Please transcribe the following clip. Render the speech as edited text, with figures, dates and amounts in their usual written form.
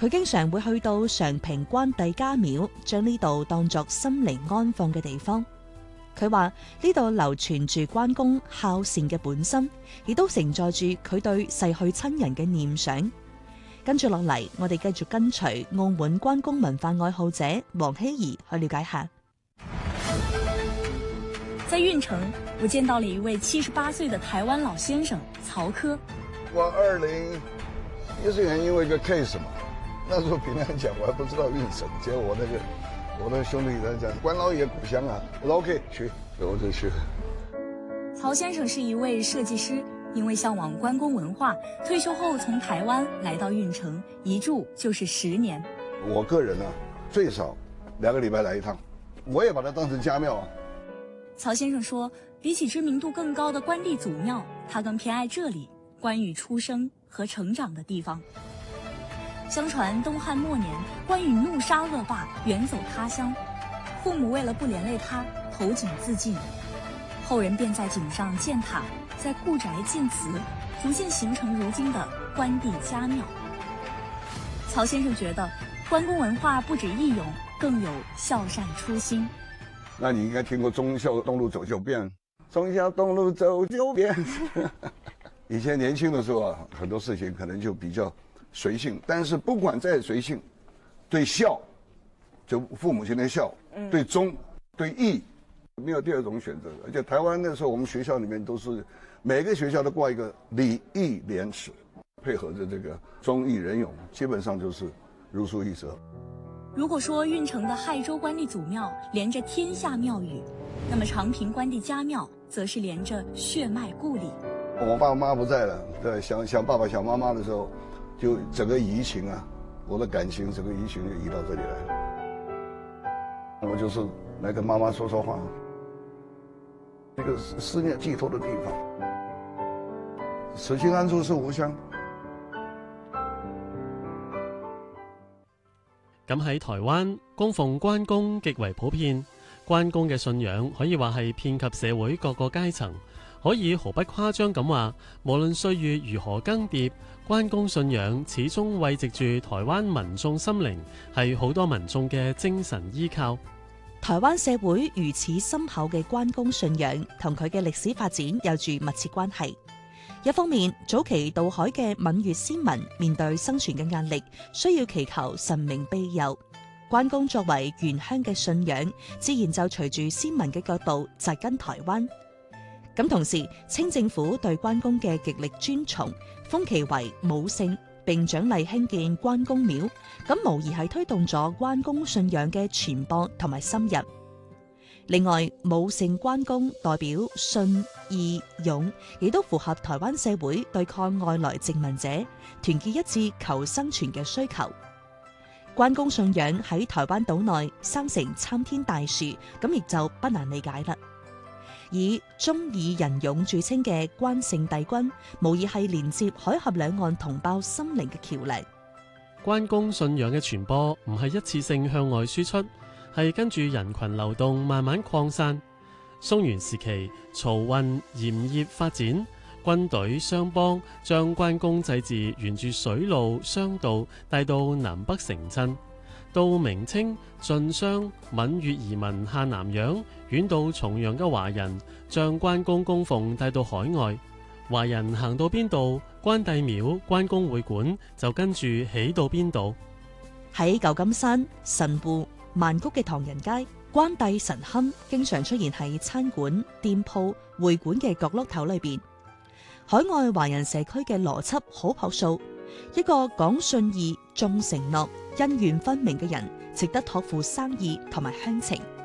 佢經常會去到常平關帝家廟，將呢度當作心靈安放嘅地方。佢話呢度流傳住關公孝善嘅本心，亦都承載住佢對逝去親人嘅念想。跟住落嚟，我哋繼續跟隨澳門關公文化愛好者黃希怡去了解下。 在運城，我見到了一位78歲的台灣老先生曹科。 我2014年因為一個 case 嘛，那時候平常講我還不知道運城，結果我那個兄弟在講關老爺故鄉啊，我說 OK 去，我就去。 曹先生是一位設計師，因為向往關公文化，退休後從台灣來到運城，一住就是10年。 我個人啊，最少2個禮拜來一趟，我也把它當成家廟啊。 曹先生說，比起知名度更高的關帝祖廟，他更偏愛這裡關羽出生和成長的地方。相傳東漢末年，關羽怒殺惡霸，遠走他鄉，父母為了不連累他，投井自盡，後人便在井上建塔，在故宅建祠，逐漸形成如今的關帝家廟。曹先生覺得，關公文化不止義勇，更有孝善初心。 那你應該聽過忠孝東路走9遍，忠孝東路走9遍。以前年輕的時候啊，很多事情可能就比較隨性，但是不管再隨性，對孝，就父母親的孝，對忠，對義，沒有第二種選擇。而且台灣那時候我們學校裡面都是每個學校都掛一個禮義廉恥，配合着這個忠義仁勇，基本上就是如出一轍。 如果說運城的亥州關帝祖廟連着天下廟宇，那麼長平關帝家廟則是連着血脈故里。 我爸媽不在了，對，想爸爸想媽媽的時候，就整個移情啊，我的感情整個移情就移到這裡來。我就是來跟媽媽說說話，一個思念寄託的地方。此情安處是吾鄉。 咁喺台灣，供奉關公極為普遍。關公嘅信仰可以話係遍及社會各個階層，可以毫不誇張咁話，無論歲月如何更迭，關公信仰始終慰藉住台灣民眾心靈，係好多民眾嘅精神依靠。 台灣社會如此深厚嘅關公信仰，同佢嘅歷史發展有住密切關係。一方面，早期渡海嘅閩粵先民面對生存嘅壓力，需要祈求神明庇佑。關公作為原鄉嘅信仰，自然就隨住先民嘅腳步扎根台灣。咁同時，清政府對關公嘅極力尊崇，封其為武聖，並獎勵興建關公廟，咁無疑係推動咗關公信仰嘅傳播同埋深入。另外，武聖關公代表信義勇，亦都符合台灣社會對抗外來殖民者、團結一致求生存嘅需求。關公信仰喺台灣島內生成參天大樹，咁亦就不難理解啦。以忠義仁勇著稱嘅關聖帝君，無疑係連接海峽兩岸同胞心靈嘅橋樑。 關公信仰嘅傳播唔係一次性向外輸出，係跟住人群流動慢慢擴散。宋元時期，漕運鹽業發展，軍隊商幫將關公祭祀沿住水路、商道帶到南北城鎮。到明清，晉商閩粵移民下南洋，遠到重洋嘅華人將關公供奉帶到海外。華人行到邊度，關帝廟、關公會館就跟住起到邊度。 喺舊金山、神戶、曼谷嘅唐人街，關帝神龕經常出現喺餐館、店鋪、會館嘅角落頭裏邊。海外華人社區嘅邏輯好樸素，一個講信義、重承諾、恩怨分明嘅人，值得託付生意同埋鄉情。